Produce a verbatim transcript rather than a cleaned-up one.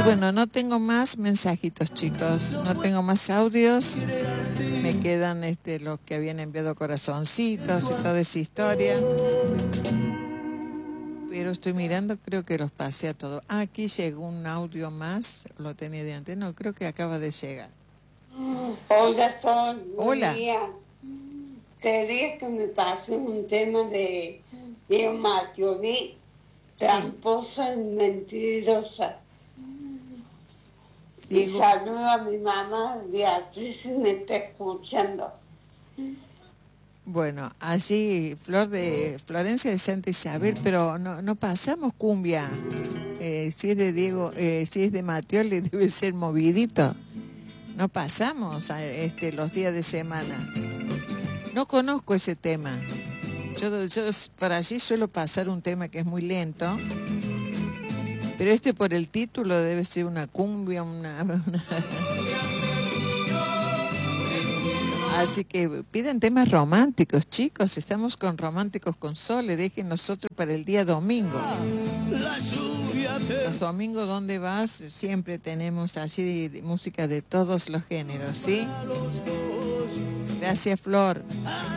bueno, no tengo más mensajitos, chicos. No tengo más audios. Me quedan este, los que habían enviado corazoncitos y toda esa historia. Pero estoy mirando, creo que los pasé a todos. Ah, aquí llegó un audio más. Lo tenía de antes. No, creo que acaba de llegar. Hola, Sol. Buen Hola. día. Quería que me pasen un tema de Diego Mattioli, tramposa y mentirosa. Y Diego. saludo a mi mamá, Beatriz, si me está escuchando. Bueno, allí Flor de Florencia de Santa Isabel, pero no, no pasamos cumbia. Eh, si es de Diego, eh, si es de Mattioli debe ser movidito. No pasamos a, este, los días de semana. No conozco ese tema. Yo, yo para allí suelo pasar un tema que es muy lento, pero este por el título debe ser una cumbia, una... una... Así que piden temas románticos, chicos. Estamos con Románticos con Sole. Dejen nosotros para el día domingo. Los domingos, ¿dónde vas? Siempre tenemos allí de, de música de todos los géneros, ¿sí? Gracias, Flor.